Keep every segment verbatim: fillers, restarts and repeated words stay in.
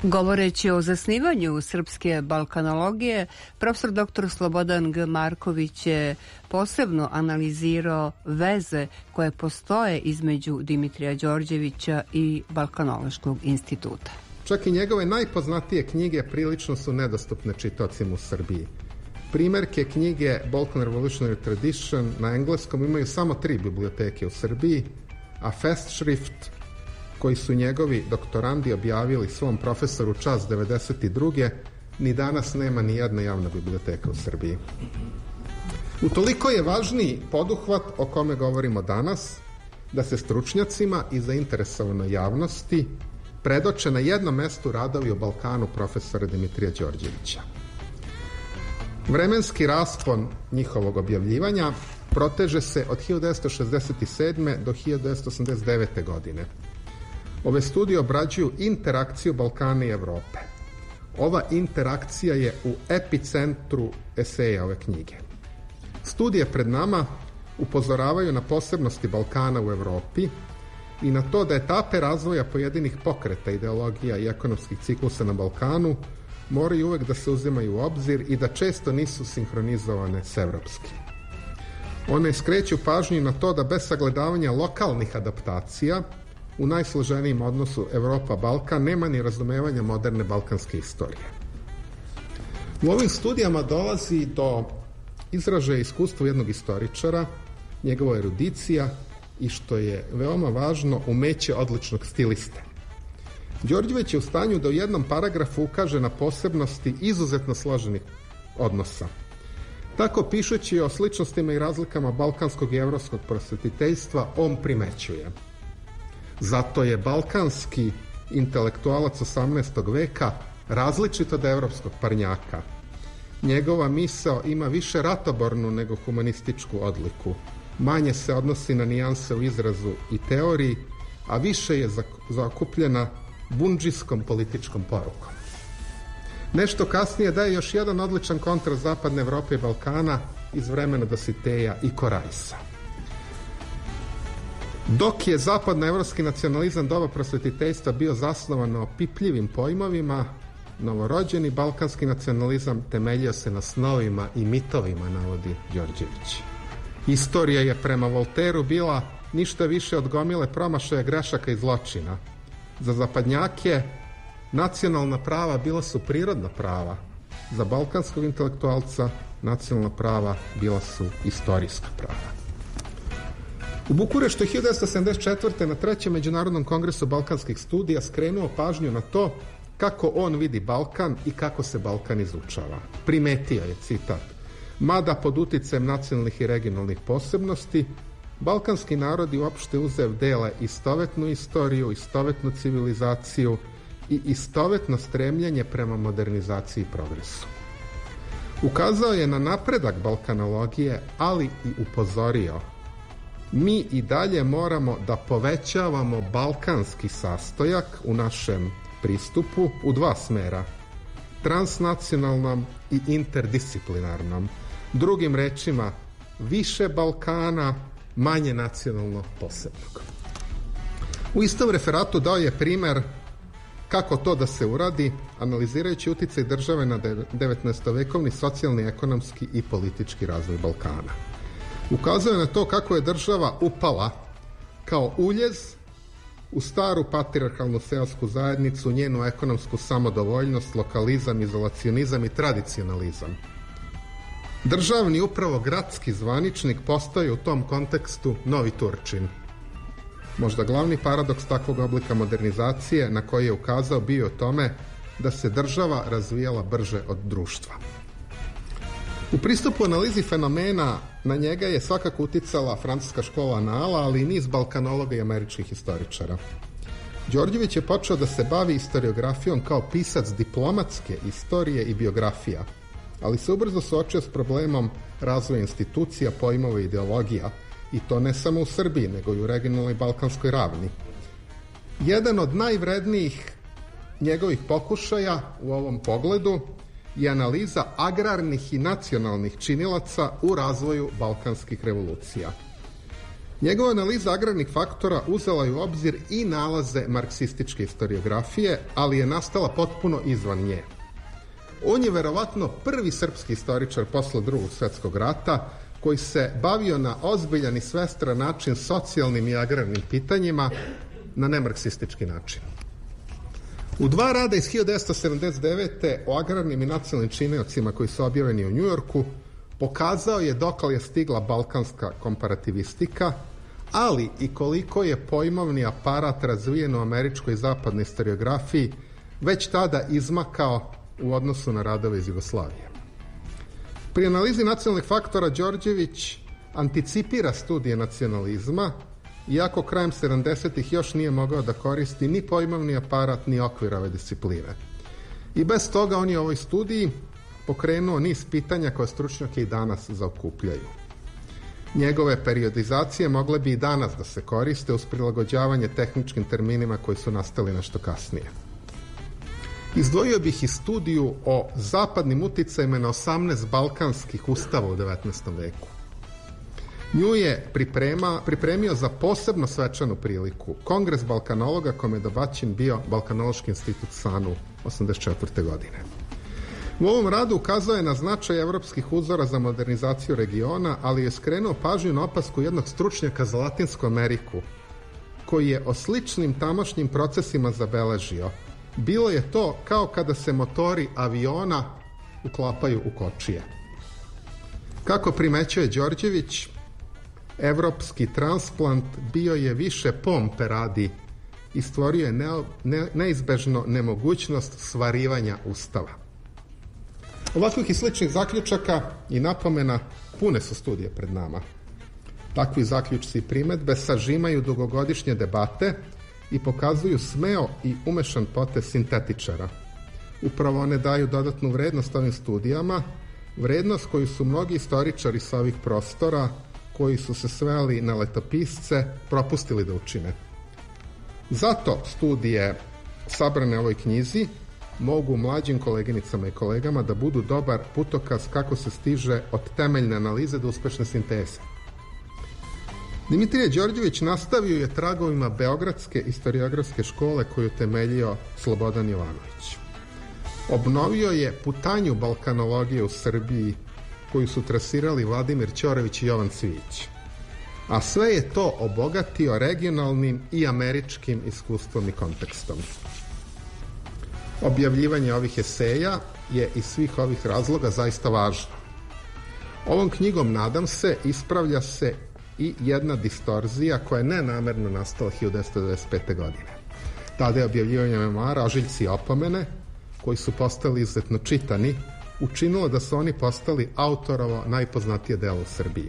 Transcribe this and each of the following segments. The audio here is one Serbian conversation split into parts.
Govoreći o zasnivanju srpske balkanologije, profesor doktor Slobodan G. Marković je posebno analizirao veze koje postoje između Dimitrija Đorđevića i Balkanološkog instituta. Čak i njegove najpoznatije knjige prilično su nedostupne čitaocima u Srbiji. Primjerke knjige Balkan Revolutionary Tradition na engleskom imaju samo tri biblioteke u Srbiji, a Festschrift, koji su njegovi doktorandi objavili svom profesoru čas devedeset druge ni danas nema ni jedna javna biblioteka u Srbiji. Utoliko je važniji poduhvat o kome govorimo danas, da se stručnjacima i zainteresovanoj javnosti predoče na jednom mestu radovi o Balkanu profesora Dimitrija Đorđevića. Vremenski raspon njihovog objavljivanja proteže se od hiljadu devetsto šezdeset sedme do hiljadu devetsto osamdeset devete godine. Ove studije obrađuju interakciju Balkana i Evrope. Ova interakcija je u epicentru eseja ove knjige. Studije pred nama upozoravaju na posebnosti Balkana u Evropi i na to da etape razvoja pojedinih pokreta, ideologija i ekonomskih ciklusa na Balkanu moraju uvek da se uzimaju u obzir i da često nisu sinhronizovane s evropskim. One skreću pažnju na to da bez sagledavanja lokalnih adaptacija u najsloženijem odnosu Evropa-Balkan nema ni razumevanja moderne balkanske istorije. U ovim studijama dolazi do izražaja iskustva jednog istoričara, njegova erudicija i, što je veoma važno, umeće odličnog stiliste. Đorđević je u stanju da u jednom paragrafu ukaže na posebnosti izuzetno složenih odnosa. Tako, pišući o sličnostima i razlikama balkanskog i evropskog prosvetiteljstva, on primećuje: zato je balkanski intelektualac osamnaestog veka različit od evropskog parnjaka. Njegova misao ima više ratobornu nego humanističku odliku. Manje se odnosi na nijanse u izrazu i teoriji, a više je zakupljena bundžijskom političkom porukom. Nešto kasnije daje još jedan odličan kontrast zapadne Evrope i Balkana iz vremena Dositeja i Korajsa. Dok je zapadnoevropski nacionalizam doba prosvetiteljstva bio zasnovan na opipljivim pojmovima, novorođeni balkanski nacionalizam temeljio se na snovima i mitovima, navodi Đorđević. Istorija je prema Volteru bila ništa više od gomile promašaja, grešaka i zločina. Za zapadnjake nacionalna prava bila su prirodna prava. Za balkanskog intelektualca nacionalna prava bila su istorijska prava. U Bukureštu hiljadu devetsto sedamdeset četvrte na trećem međunarodnom kongresu balkanskih studija skrenuo pažnju na to kako on vidi Balkan i kako se Balkan izučava. Primetio je, citat: mada pod uticajem nacionalnih i regionalnih posebnosti, balkanski narodi uopšte uzev dele istovetnu istoriju, istovetnu civilizaciju i istovetno stremljenje prema modernizaciji i progresu. Ukazao je na napredak balkanologije, ali i upozorio: mi i dalje moramo da povećavamo balkanski sastojak u našem pristupu u dva smera: transnacionalnom i interdisciplinarnom. Drugim rečima, više Balkana, manje nacionalno posebnog. U istom referatu dao je primer kako to da se uradi, analizirajući uticaj države na devetnaestovekovni socijalni, ekonomski i politički razvoj Balkana. Ukazuje na to kako je država upala kao uljez u staru patrijarhalnu seosku zajednicu, njenu ekonomsku samodovoljnost, lokalizam, izolacionizam i tradicionalizam. Državni, upravo gradski zvaničnik postaje u tom kontekstu novi Turčin. Možda glavni paradoks takvog oblika modernizacije na koji je ukazao bio o tome da se država razvijala brže od društva. U pristupu analizi fenomena na njega je svakako uticala francuska škola Anala, ali i niz balkanologa i američkih historičara. Đorđević je počeo da se bavi historiografijom kao pisac diplomatske istorije i biografija, ali se ubrzo suočio s problemom razvoja institucija, pojmova i ideologija, i to ne samo u Srbiji, nego i u regionalnoj balkanskoj ravni. Jedan od najvrednijih njegovih pokušaja u ovom pogledu je analiza agrarnih i nacionalnih činilaca u razvoju balkanskih revolucija. Njegova analiza agrarnih faktora uzela je u obzir i nalaze marksističke historiografije, ali je nastala potpuno izvan nje. On je verovatno prvi srpski istoričar posle Drugog svjetskog rata koji se bavio na ozbiljan i svestran način socijalnim i agrarnim pitanjima na nemarksistički način. U dva rada iz hiljadu devetsto sedamdeset devete. o agrarnim i nacionalnim činiocima koji su objavljeni u Njujorku pokazao je dokle je stigla balkanska komparativistika, ali i koliko je pojmovni aparat razvijen u američkoj i zapadnoj historiografiji već tada izmakao u odnosu na radove iz Jugoslavije. Pri analizi nacionalnih faktora Đorđević anticipira studije nacionalizma, iako krajem sedamdesetih još nije mogao da koristi ni pojmovni aparat ni okvir ove discipline. I bez toga on je u ovoj studiji pokrenuo niz pitanja koje stručnjake i danas zaokupljaju. Njegove periodizacije mogle bi i danas da se koriste uz prilagođavanje tehničkim terminima koji su nastali nešto kasnije. Izdvojio bih i studiju o zapadnim uticajima na osamnaest balkanskih ustava u devetnaestom veku. Nju je priprema, pripremio za posebno svečanu priliku Kongres balkanologa kome je domaćin bio Balkanološki institut SANU osamdeset četvrte. godine. U ovom radu ukazao je na značaj evropskih uzora za modernizaciju regiona, ali je skrenuo pažnju na opasku jednog stručnjaka za Latinsku Ameriku, koji je o sličnim tamošnjim procesima zabeležio. Bilo je to kao kada se motori aviona uklapaju u kočije. Kako primećuje Đorđević, evropski transplant bio je više pompe radi i stvorio je ne, ne, neizbežno nemogućnost stvarivanja ustava. Ovakvih i sličnih zaključaka i napomena pune su studije pred nama. Takvi zaključci i primetbe sažimaju dugogodišnje debate i pokazuju smeo i umešan potez sintetičara. Upravo one daju dodatnu vrednost ovim studijama, vrednost koju su mnogi istoričari sa ovih prostora, koji su se sveli na letopisce, propustili da učine. Zato studije sabrane u ovoj knjizi mogu mlađim koleginicama i kolegama da budu dobar putokaz kako se stiže od temeljne analize do uspešne sinteze. Dimitrije Đorđević nastavio je tragovima Beogradske historiografske škole koju temeljio Slobodan Jovanović. Obnovio je putanju balkanologije u Srbiji koju su trasirali Vladimir Ćorović i Jovan Cvijić. A sve je to obogatio regionalnim i američkim iskustvom i kontekstom. Objavljivanje ovih eseja je iz svih ovih razloga zaista važno. Ovom knjigom, nadam se, ispravlja se i jedna distorzija koja je nenamerno nastala hiljadu devetsto devedeset pete. godine. Tada je objavljivanje memoara Ožiljci i opomene, koji su postali izuzetno čitani, učinilo da su oni postali autorovo najpoznatije delo u Srbiji.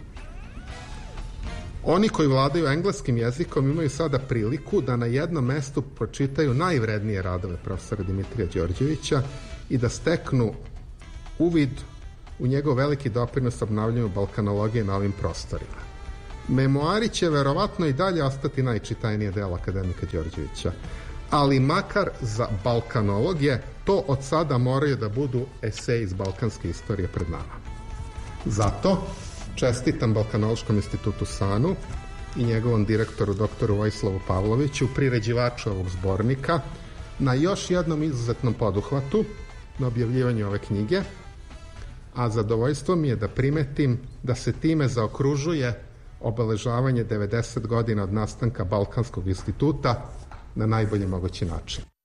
Oni koji vladaju engleskim jezikom imaju sada priliku da na jednom mestu pročitaju najvrednije radove profesora Dimitrija Đorđevića i da steknu uvid u njegov veliki doprinos obnavljanju balkanologije na ovim prostorima. Memoari će verovatno i dalje ostati najčitajnije delo akademika Đorđevića, ali makar za balkanologije to od sada moraju da budu eseji iz balkanske istorije pred nama. Zato čestitam Balkanološkom institutu SANU i njegovom direktoru doktoru Vojislavu Pavloviću, priređivaču ovog zbornika, na još jednom izuzetnom poduhvatu na objavljivanju ove knjige, a zadovoljstvo mi je da primetim da se time zaokružuje obeležavanje devedeset godina od nastanka Balkanskog instituta na najbolji mogući način.